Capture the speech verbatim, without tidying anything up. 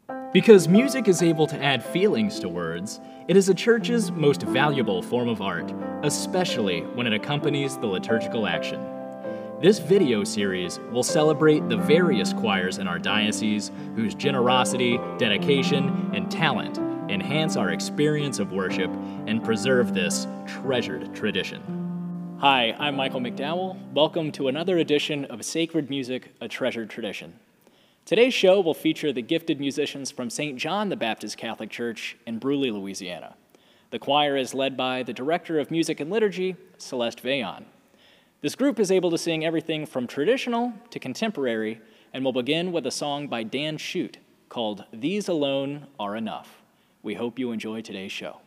Because music is able to add feelings to words, it is a church's most valuable form of art, especially when it accompanies the liturgical action. This video series will celebrate the various choirs in our diocese whose generosity, dedication, and talent enhance our experience of worship and preserve this treasured tradition. Hi, I'm Michael McDowell. Welcome to another edition of Sacred Music, a Treasured Tradition. Today's show will feature the gifted musicians from Saint John the Baptist Catholic Church in Bruley, Louisiana. The choir is led by the Director of Music and Liturgy, Celeste Veillon. This group is able to sing everything from traditional to contemporary, and will begin with a song by Dan Shute called These Alone Are Enough. We hope you enjoy today's show.